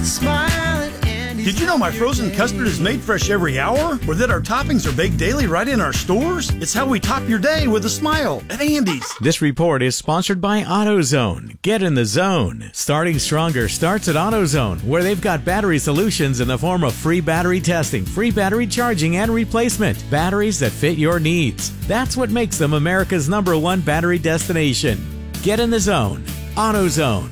Did you know my frozen custard is made fresh every hour? Or that our toppings are baked daily right in our stores? It's how we top your day with a smile at Andy's. This report is sponsored by AutoZone. Get in the zone. Starting stronger starts at AutoZone, where they've got battery solutions in the form of free battery testing, free battery charging, and replacement. Batteries that fit your needs. That's what makes them America's #1 battery destination. Get in the zone. AutoZone.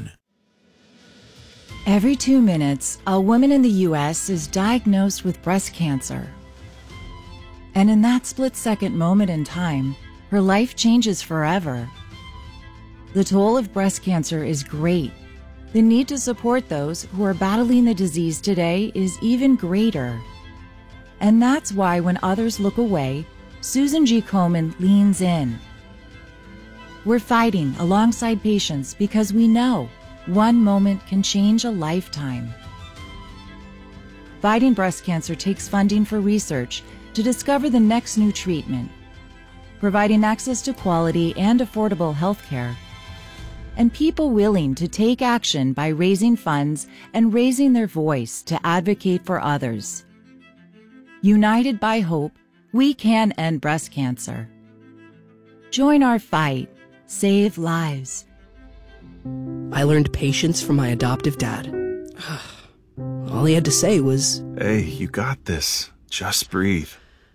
Every 2 minutes, a woman in the U.S. is diagnosed with breast cancer. And in that split-second moment in time, her life changes forever. The toll of breast cancer is great. The need to support those who are battling the disease today is even greater. And that's why when others look away, Susan G. Komen leans in. We're fighting alongside patients because we know one moment can change a lifetime. Fighting breast cancer takes funding for research to discover the next new treatment, providing access to quality and affordable health care, and people willing to take action by raising funds and raising their voice to advocate for others. United by hope, we can end breast cancer. Join our fight. Save lives. I learned patience from my adoptive dad. All he had to say was, "Hey, you got this. Just breathe."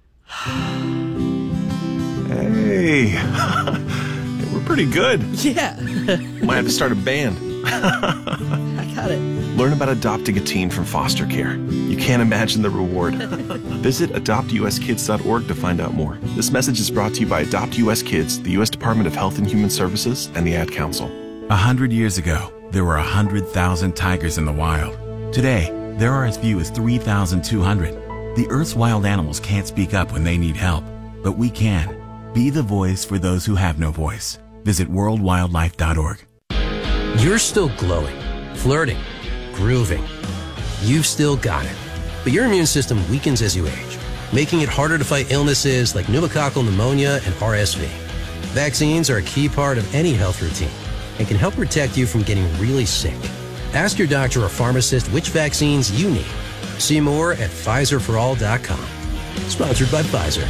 Hey, we're pretty good. yeah. Might have to start a band. I got it. Learn about adopting a teen from foster care. You can't imagine the reward. Visit adoptuskids.org to find out more. This message is brought to you by Adopt U.S. Kids, the U.S. Department of Health and Human Services, and the Ad Council. 100 years ago, there were 100,000 tigers in the wild. Today, there are as few as 3,200. The Earth's wild animals can't speak up when they need help, but we can. Be the voice for those who have no voice. Visit worldwildlife.org. You're still glowing, flirting, grooving. You've still got it. But your immune system weakens as you age, making it harder to fight illnesses like pneumococcal pneumonia and RSV. Vaccines are a key part of any health routine and can help protect you from getting really sick. Ask your doctor or pharmacist which vaccines you need. See more at PfizerForAll.com. Sponsored by Pfizer.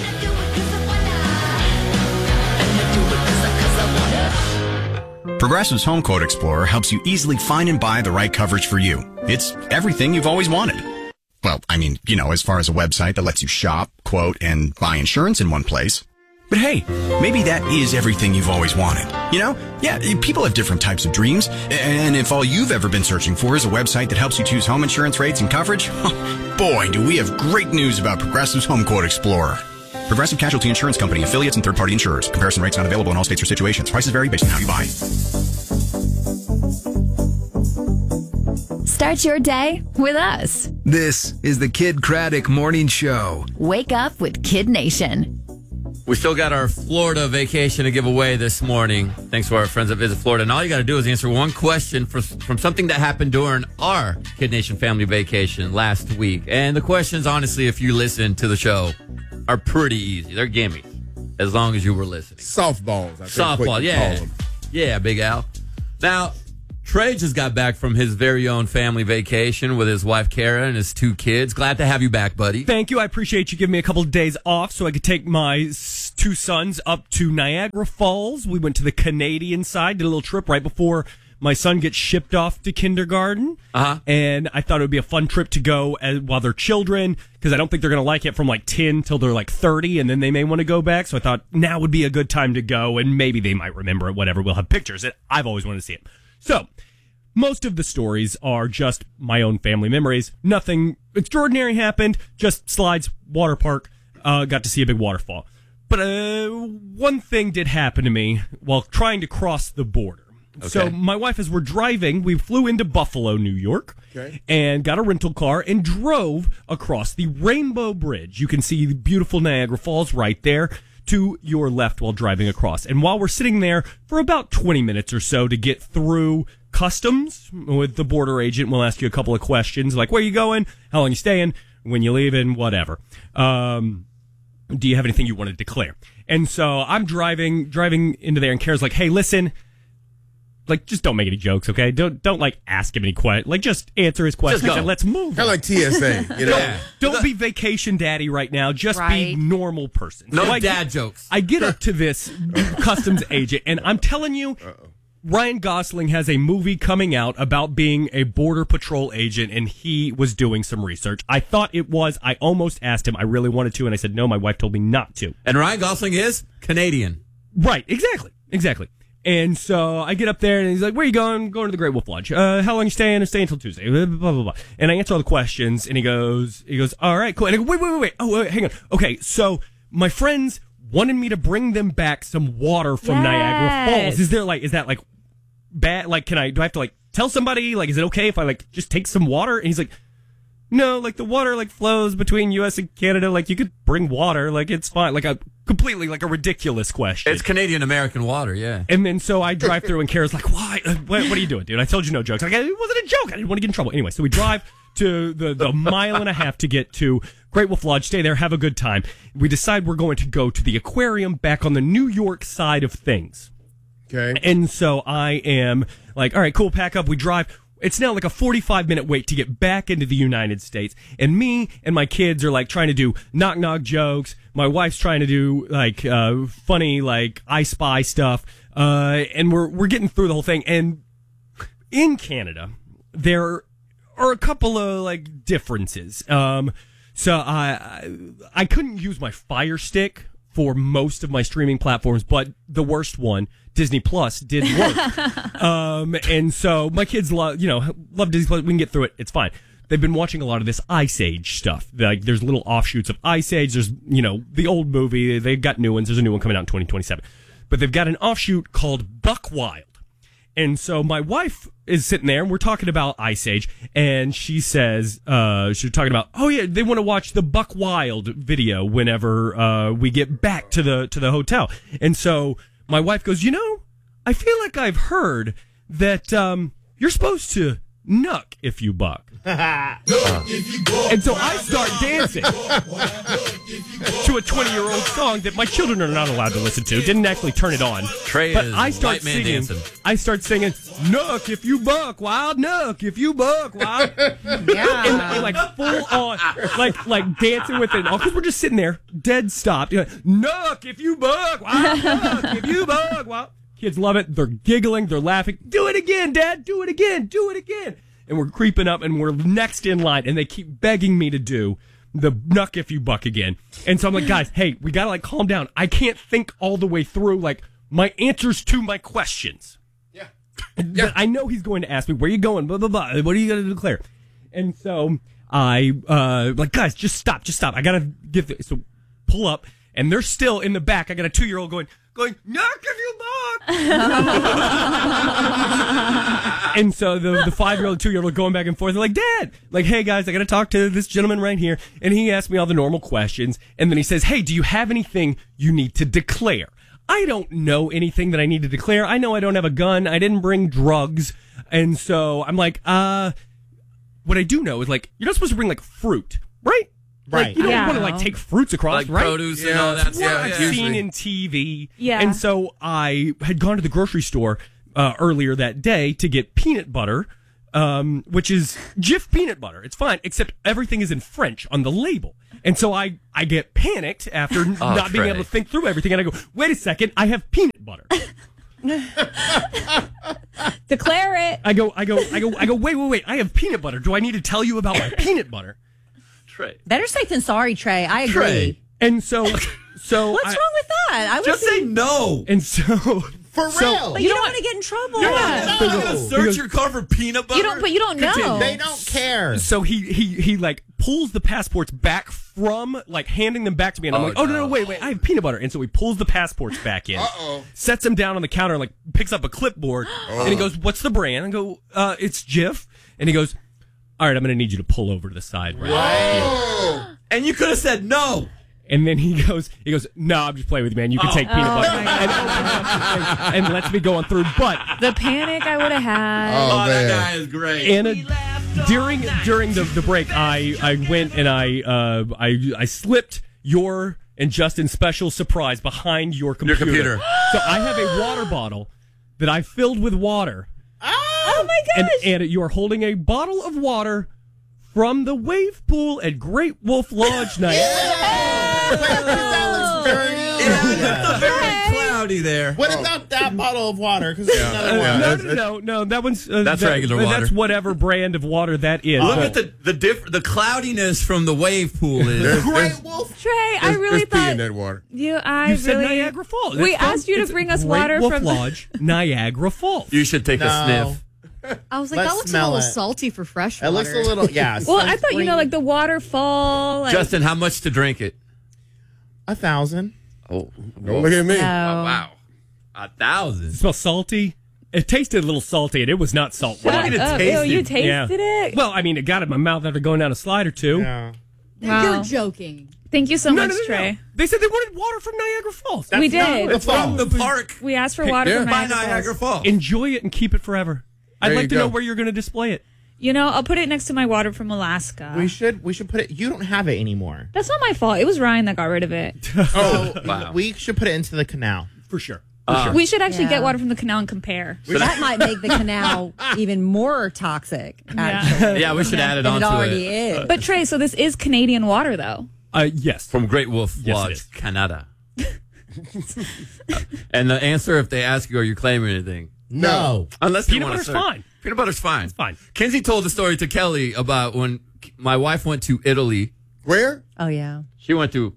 Progressive's Home Quote Explorer helps you easily find and buy the right coverage for you. It's everything you've always wanted. Well, I mean, as far as a website that lets you shop, quote, and buy insurance in one place. But hey, maybe that is everything you've always wanted. Yeah, people have different types of dreams. And if all you've ever been searching for is a website that helps you choose home insurance rates and coverage, boy, do we have great news about Progressive's Home Quote Explorer. Progressive Casualty Insurance Company, affiliates, and third-party insurers. Comparison rates not available in all states or situations. Prices vary based on how you buy. Start your day with us. This is the Kid Craddock Morning Show. Wake up with Kid Nation. We still got our Florida vacation to give away this morning, thanks to our friends at Visit Florida. And all you got to do is answer one question from something that happened during our Kid Nation family vacation last week. And the questions, honestly, if you listen to the show, are pretty easy. They're gimmies, as long as you were listening. Softballs. Softball, yeah. Yeah, Big Al. Now, Trey just got back from his very own family vacation with his wife, Kara, and his 2 kids. Glad to have you back, buddy. Thank you. I appreciate you giving me a couple of days off so I could take my 2 sons up to Niagara Falls. We went to the Canadian side, did a little trip right before my son gets shipped off to kindergarten. And I thought it would be a fun trip to go while they're children, because I don't think they're going to like it from like 10 till they're like 30, and then they may want to go back. So I thought now would be a good time to go, and maybe they might remember it, whatever. We'll have pictures. I've always wanted to see it. So most of the stories are just my own family memories. Nothing extraordinary happened, just slides, water park, got to see a big waterfall. But one thing did happen to me while trying to cross the border. Okay. So my wife, as we're driving, we flew into Buffalo, New York, and got a rental car and drove across the Rainbow Bridge. You can see the beautiful Niagara Falls right there to your left while driving across. And while we're sitting there for about 20 minutes or so to get through customs with the border agent, we'll ask you a couple of questions like, where are you going? How long you staying? When you leaving? Whatever. Do you have anything you want to declare? And so I'm driving into there, and Kara's like, hey, listen, like, just don't make any jokes, okay? Don't like ask him any questions. Like, just answer his questions and let's move. Kind of like TSA, you know? Don't be vacation daddy right now. Just be normal person. No So dad jokes. I get up to this customs agent, and I'm telling you, Ryan Gosling has a movie coming out about being a Border Patrol agent, and he was doing some research. I thought it was. I almost asked him. I really wanted to, and I said, no, my wife told me not to. And Ryan Gosling is Canadian. Right, exactly. And so I get up there, and he's like, where are you going? Going to the Great Wolf Lodge. How long you staying? I'm staying until Tuesday. Blah, blah, blah, blah. And I answer all the questions, and he goes, all right, cool. And I go, wait. Oh, wait, hang on. Okay, so my friends wanted me to bring them back some water from Niagara Falls. Is that like bad? Like, do I have to like tell somebody? Like, is it okay if I like just take some water? And he's like, no, like the water like flows between U.S. and Canada. Like, you could bring water. Like, it's fine. Like a completely like a ridiculous question. It's Canadian American water, yeah. And then so I drive through, and Kara's like, why? What are you doing, dude? I told you no jokes. Like, it wasn't a joke. I didn't want to get in trouble. Anyway, so we drive to the mile and a half to get to Great Wolf Lodge, stay there, have a good time. We decide we're going to go to the aquarium back on the New York side of things. Okay. And so I am like, all right, cool, pack up. We drive. It's now like a 45-minute wait to get back into the United States. And me and my kids are like trying to do knock-knock jokes. My wife's trying to do like funny like I Spy stuff. And we're getting through the whole thing. And in Canada, there are a couple of like differences. So I couldn't use my Fire Stick for most of my streaming platforms, but the worst one, Disney Plus, did work. And so my kids love Disney Plus. We can get through it. It's fine. They've been watching a lot of this Ice Age stuff. Like, there's little offshoots of Ice Age. There's, the old movie. They've got new ones. There's a new one coming out in 2027. But they've got an offshoot called Buck Wild. And so my wife is sitting there, and we're talking about Ice Age, and she says, she's talking about, oh yeah, they want to watch the Buck Wild video whenever we get back to the hotel. And so my wife goes, I feel like I've heard that you're supposed to nuck if you buck. And so I start dancing to a 20-year-old song that my children are not allowed to listen to. Didn't actually turn it on. But I start singing. Dancing. I start singing, "Nuck if you buck wild, nuck if you buck wild." Yeah, and like full on, like dancing with it all, because we're just sitting there, dead stopped. Nuck if you buck wild, nuck if you buck wild. Kids love it. They're giggling. They're laughing. Do it again, Dad. Do it again. Do it again. And we're creeping up, and we're next in line, and they keep begging me to do the nuck if you buck again. And so I'm like, guys, hey, we gotta like calm down. I can't think all the way through like my answers to my questions. Yeah. I know he's going to ask me, where are you going? Blah, blah, blah. What are you going to declare? And so I, like, guys, just stop. I got to get this. So pull up, and they're still in the back. I got a 2-year-old going, knock if you buck. And so the 5-year-old, 2-year-old going back and forth. They're like, Dad, like, hey, guys, I got to talk to this gentleman right here. And he asked me all the normal questions. And then he says, hey, do you have anything you need to declare? I don't know anything that I need to declare. I know I don't have a gun. I didn't bring drugs. And so I'm like, what I do know is, like, you're not supposed to bring, like, fruit, right? Right. Like, you don't want to, like, take fruits across, like right? Produce and all that. What I've seen in TV. Yeah. And so I had gone to the grocery store earlier that day to get peanut butter, which is Jif peanut butter. It's fine, except everything is in French on the label. And so I get panicked after not being able to think through everything, and I go, wait a second, I have peanut butter. Declare it. I go, wait, I have peanut butter. Do I need to tell you about my peanut butter? Trey. Better safe than sorry, Trey. I agree. Trey. And so what's wrong with that? I would just say no. And so for real, but you don't want to get in trouble. You're not going to search your car for peanut butter. But you don't know. They don't care. So he like pulls the passports back from, like, handing them back to me, and I'm like, oh no, wait, I have peanut butter. And so he pulls the passports back in, sets them down on the counter, and like picks up a clipboard, and he goes, what's the brand? I go, it's Jif. And he goes, all right, I'm going to need you to pull over to the side right here. And you could have said no. And then he goes, no, I'm just playing with you, man. You can take peanut butter. And lets me go on through. But the panic I would have had. Oh, that guy is great. And during the break, I went and I slipped your and Justin's special surprise behind your computer. Your computer. So I have a water bottle that I filled with water. Oh my gosh! And you are holding a bottle of water from the wave pool at Great Wolf Lodge night. That looks dirty. It's very cloudy there. What about that bottle of water? Because No. That one's That's regular water. That's whatever brand of water that is. Look at the cloudiness from the wave pool is Great Wolf. Trey, I really there's pee thought in that water. You said Niagara Falls. We asked you to bring us water Wolf from Lodge, Niagara Falls. You should take a sniff. I was like, Let's that looks a smell little it. salty for fresh It water. looks a little, yeah. Well, I thought, like the waterfall. Like, Justin, how much to drink it? 1,000. Oh, look at me. No. Wow. 1,000. It smells salty. It tasted a little salty, and it was not salt Shut water. up. Ew, you tasted it? Well, I mean, it got in my mouth after going down a slide or two. Yeah. Wow. You're joking. Thank you so much, Trey. No. They said they wanted water from Niagara Falls. We did. It's from the park. We asked for water from By Niagara Niagara Falls. Falls. Enjoy it and keep it forever. I'd There like you to go. know where you're going to display it. You know, I'll put it next to my water from Alaska. We should put it. You don't have it anymore. That's not my fault. It was Ryan that got rid of it. Oh, Wow. we should put it into the canal. For sure. We should actually Yeah. get water from the canal and compare. That might make the canal even more toxic, actually. Yeah, we should add it than it onto already it. is. But Trey, so this is Canadian water, though. Yes. From Great Wolf Yes, it Lodge, is. Canada. And the answer, if they ask you, are you claiming anything? No. Unless they Peanut want to butter's serve. fine. Peanut butter's fine. It's fine. Kinsey told the story to Kelly about when my wife went to Italy. Where? Oh, yeah. She went to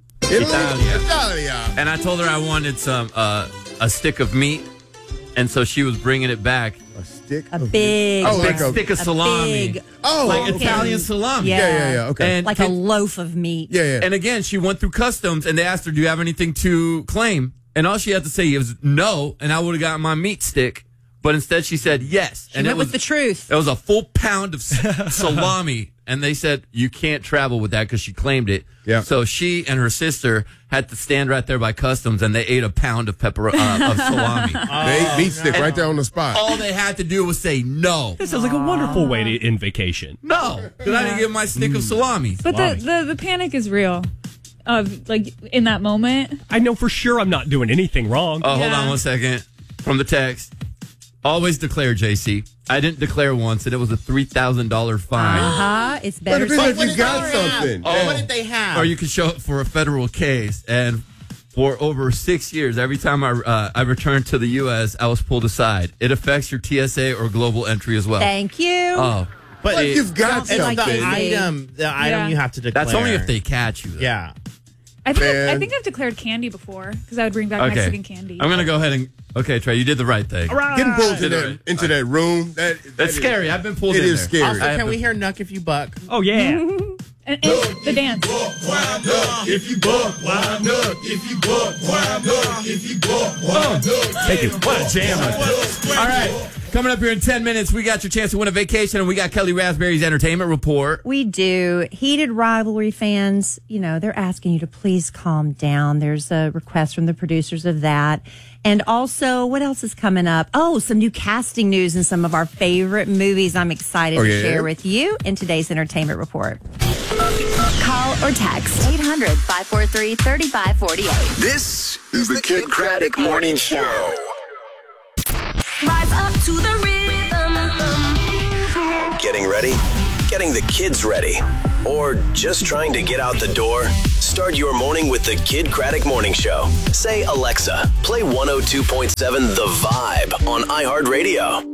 Italia. And I told her I wanted some a stick of meat. And so she was bringing it back. A stick? A big, big stick of salami. big, Like Italian salami. Yeah. Okay. And like a loaf of meat. Yeah. And again, she went through customs, and they asked her, "Do you have anything to claim?" And all she had to say was no, and I would have gotten my meat stick. But instead, she said yes, and Went it was with the truth. It was a full pound of salami, and they said you can't travel with that because she claimed it. Yeah. So she and her sister had to stand right there by customs, and they ate a pound of of salami. They ate meat stick right there on the spot. All they had to do was say no. This sounds like a wonderful way to end vacation. No, because I didn't get my stick of salami. But the panic is real. Like in that moment. I know for sure I'm not doing anything wrong. Oh, hold on 1 second. From the text. Always declare, JC. I didn't declare once, and it was a $3,000 fine. It's better. But if you got something. Oh. What did they have? Or you can show it for a federal case. And for over 6 years, every time I returned to the U.S., I was pulled aside. It affects your TSA or global entry as well. Thank you. Oh. But you've got Sounds like something. easy. The item you have to declare. That's only if they catch you, though. Yeah. I think I've declared candy before because I would bring back Mexican candy. I'm going to go ahead and... Okay, Trey, you did the right thing. Getting pulled into that room, That's scary. I've been pulled in It is there. scary. Also, can we hear Nuck If You Buck? Oh, yeah. and the dance. If you buck, wind up. If you buck, wind up. If you buck, wind up. Take it. What a jam right there. All right. Coming up here in 10 minutes, we got your chance to win a vacation, and we got Kelly Raspberry's entertainment report. We do. Heated rivalry fans, they're asking you to please calm down. There's a request from the producers of that. And also, what else is coming up? Oh, some new casting news in some of our favorite movies I'm excited to share with you in today's entertainment report. Call or text 800-543-3548. This is the Kid Craddock Morning Show. Rise up to the rhythm. Getting ready? Getting the kids ready? Or just trying to get out the door? Start your morning with the Kid Craddock Morning Show. Say, Alexa, play 102.7 The Vibe on iHeartRadio.